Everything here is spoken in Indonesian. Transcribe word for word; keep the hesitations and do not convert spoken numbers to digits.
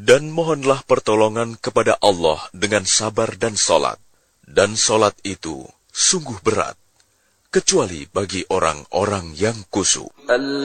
Dan mohonlah pertolongan kepada Allah dengan sabar dan solat. Dan solat itu sungguh berat, kecuali bagi orang-orang yang khusyuk.